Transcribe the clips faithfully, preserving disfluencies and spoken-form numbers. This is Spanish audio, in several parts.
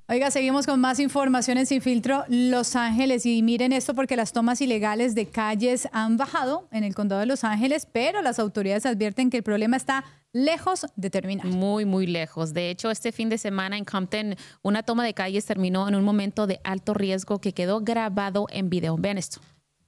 Oiga, seguimos con más información en Sin Filtro Los Ángeles y miren esto porque las tomas ilegales de calles han bajado en el condado de Los Ángeles, pero las autoridades advierten que el problema está lejos de terminar. Muy, muy lejos. De hecho, este fin de semana en Compton, una toma de calles terminó en un momento de alto riesgo que quedó grabado en video. Vean esto.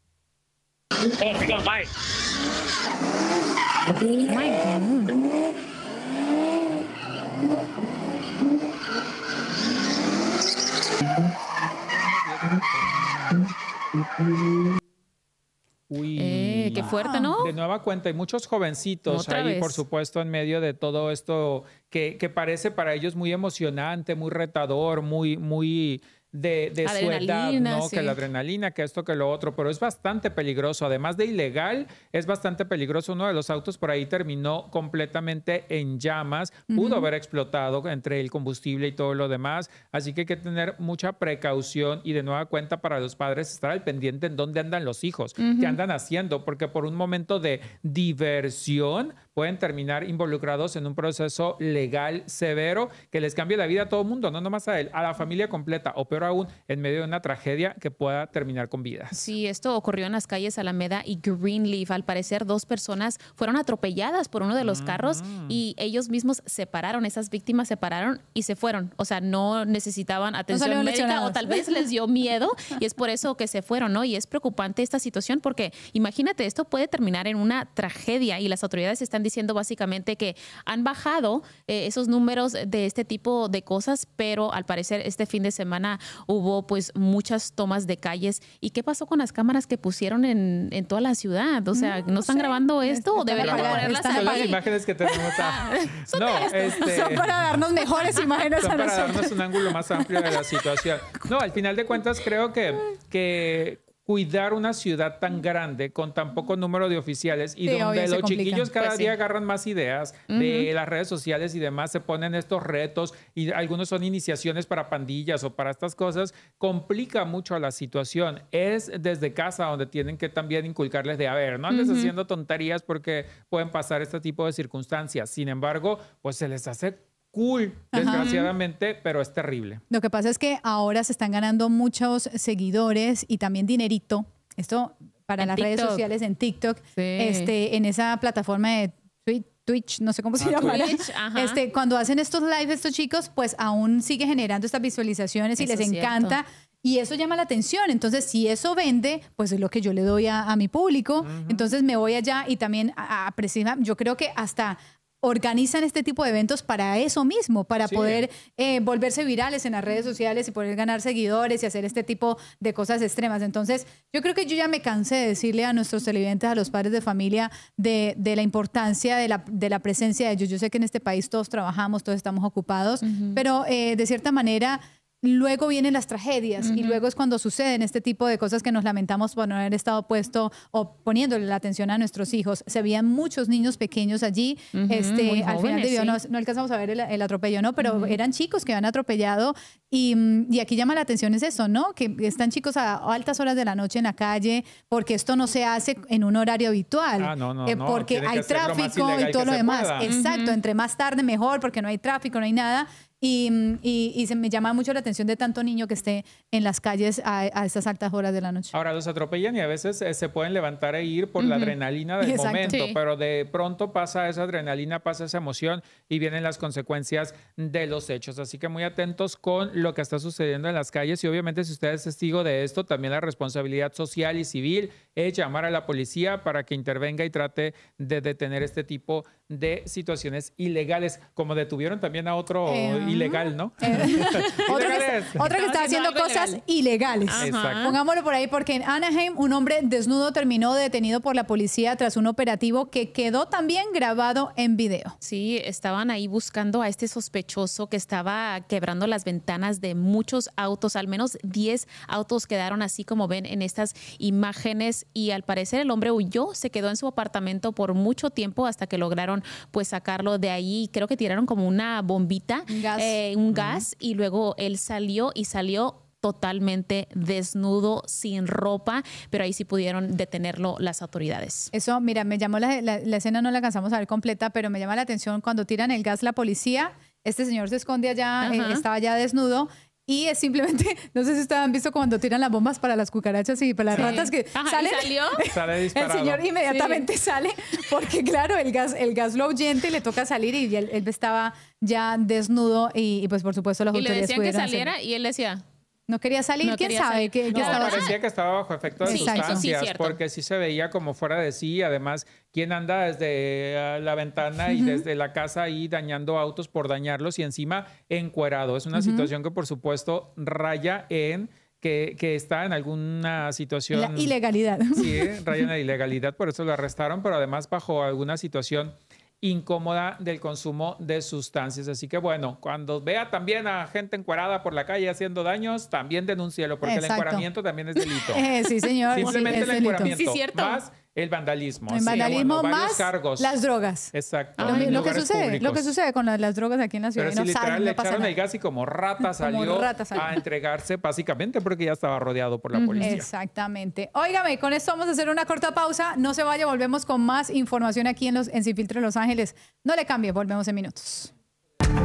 Uy, eh, qué fuerte, ¿no? De nueva cuenta, hay muchos jovencitos Otra ahí, vez. por supuesto, en medio de todo esto que, que parece para ellos muy emocionante, muy retador, muy, muy de, de su edad, ¿no? Sí. Que la adrenalina, que esto, que lo otro, pero es bastante peligroso. Además de ilegal, es bastante peligroso. Uno de los autos por ahí terminó completamente en llamas, uh-huh. Pudo haber explotado entre el combustible y todo lo demás, así que hay que tener mucha precaución y de nueva cuenta para los padres estar al pendiente en dónde andan los hijos, uh-huh. Qué andan haciendo, porque por un momento de diversión pueden terminar involucrados en un proceso legal severo que les cambie la vida a todo el mundo, no nomás a él, a la familia completa, o peor aún, en medio de una tragedia que pueda terminar con vidas. Sí, esto ocurrió en las calles Alameda y Greenleaf. Al parecer, dos personas fueron atropelladas por uno de los uh-huh. carros y ellos mismos se pararon, esas víctimas se pararon y se fueron. O sea, no necesitaban atención no médica o tal vez les dio miedo y es por eso que se fueron, ¿no? Y es preocupante esta situación porque imagínate, esto puede terminar en una tragedia y las autoridades están diciendo básicamente que han bajado eh, esos números de este tipo de cosas, pero al parecer este fin de semana hubo pues muchas tomas de calles. ¿Y qué pasó con las cámaras que pusieron en, en toda la ciudad? O sea, ¿no, no están sé. grabando esto o deberían de ponerlas ahí? Son ahí? las imágenes que tenemos. A... son, no, este... son para darnos mejores imágenes son a para nosotros. darnos un ángulo más amplio de la situación. No, al final de cuentas creo que, que cuidar una ciudad tan grande con tan poco número de oficiales y sí, donde los chiquillos cada pues día sí. agarran más ideas uh-huh. de las redes sociales y demás, se ponen estos retos y algunos son iniciaciones para pandillas o para estas cosas, complica mucho la situación. Es desde casa donde tienen que también inculcarles de, a ver, no andes uh-huh. haciendo tonterías porque pueden pasar este tipo de circunstancias. Sin embargo, pues se les hace cool, desgraciadamente, ajá. pero es terrible. Lo que pasa es que ahora se están ganando muchos seguidores y también dinerito. Esto para en las TikTok. redes sociales, en TikTok, sí. este, en esa plataforma de Twitch, Twitch, no sé cómo se ah, llama. Este, cuando hacen estos live estos chicos, pues aún sigue generando estas visualizaciones y eso les encanta. Y eso llama la atención. Entonces, si eso vende, pues es lo que yo le doy a, a mi público. Uh-huh. Entonces, me voy allá y también a, a precisar. Yo creo que hasta organizan este tipo de eventos para eso mismo, para sí. poder eh, volverse virales en las redes sociales y poder ganar seguidores y hacer este tipo de cosas extremas. Entonces, yo creo que yo ya me cansé de decirle a nuestros televidentes, a los padres de familia, de, de la importancia de la, de la presencia de ellos. Yo sé que en este país todos trabajamos, todos estamos ocupados, uh-huh. pero eh, de cierta manera luego vienen las tragedias uh-huh. y luego es cuando suceden este tipo de cosas que nos lamentamos por no haber estado puesto o poniéndole la atención a nuestros hijos. Se veían muchos niños pequeños allí, uh-huh, este, al jóvenes, final de video, sí. no, no alcanzamos a ver el, el atropello, ¿no? Pero uh-huh. eran chicos que habían atropellado y, y aquí llama la atención es eso, ¿no? Que están chicos a altas horas de la noche en la calle porque esto no se hace en un horario habitual. Ah, no, no, eh, no. porque Tiene hay tráfico y todo lo demás. Pueda. Exacto, uh-huh. entre más tarde mejor porque no hay tráfico, no hay nada. Y, y, y se me llama mucho la atención de tanto niño que esté en las calles a, a estas altas horas de la noche. Ahora, los atropellan y a veces eh, se pueden levantar e ir por uh-huh. la adrenalina del Exacto. momento, sí. pero de pronto pasa esa adrenalina, pasa esa emoción y vienen las consecuencias de los hechos. Así que muy atentos con lo que está sucediendo en las calles y obviamente si usted es testigo de esto, también la responsabilidad social y civil es llamar a la policía para que intervenga y trate de detener este tipo de situaciones ilegales, como detuvieron también a otro eh, ilegal, ¿no? Eh, otro, que, otro que está haciendo cosas legal. ilegales. Exacto. Pongámoslo por ahí, porque en Anaheim un hombre desnudo terminó detenido por la policía tras un operativo que quedó también grabado en video. Sí, estaban ahí buscando a este sospechoso que estaba quebrando las ventanas de muchos autos, al menos diez autos quedaron así como ven en estas imágenes y al parecer el hombre huyó, se quedó en su apartamento por mucho tiempo hasta que lograron pues sacarlo de ahí. Creo que tiraron como una bombita, gas. Eh, un uh-huh. gas y luego él salió y salió totalmente desnudo, sin ropa, pero ahí sí pudieron detenerlo las autoridades. Eso, mira, me llamó la, la, la escena, no la alcanzamos a ver completa, pero me llama la atención cuando tiran el gas la policía, este señor se esconde allá, eh, estaba ya desnudo y es simplemente, no sé si ustedes han visto cuando tiran las bombas para las cucarachas y para las Sí. ratas que Ajá, ¿y salen. salió? Sale El disparado. señor inmediatamente sale porque claro, el gas, el gas lo ahuyente y le toca salir y él, él estaba ya desnudo y, y pues por supuesto las Y le autoridades decían que pudieron saliera hacer- y él decía, No quería salir, No ¿quién quería sabe? salir. Que, que No, No, estaba... parecía que estaba bajo efecto de Sí, exacto, sí, sustancias, cierto. porque sí se veía como fuera de sí. Además, ¿quién anda desde eh, la ventana y desde la casa ahí dañando autos por dañarlos y encima encuerado? Es una situación que, por supuesto, raya en que, que está en alguna situación... La ilegalidad. Sí, raya en la ilegalidad, por eso lo arrestaron, pero además bajo alguna situación incómoda del consumo de sustancias. Así que bueno, cuando vea también a gente encuerada por la calle haciendo daños, también denúncielo, porque Exacto. el encueramiento también es delito. Eh, sí, señor. Simplemente sí, el es delito. encueramiento, Sí, cierto. más el vandalismo. El Así que, vandalismo bueno, varios más cargos. las drogas. Exacto. Lo, en lo que lugares sucede, lo que públicos. sucede con las, las drogas aquí en la ciudad. Pero y si no literal saben, le no pasa echaron nada. el gas y como rata salió, rata salió. a entregarse básicamente porque ya estaba rodeado por la policía. Exactamente. Óigame, con esto vamos a hacer una corta pausa. No se vaya, volvemos con más información aquí en, los, en Sin Filtro Los Ángeles. No le cambie, volvemos en minutos.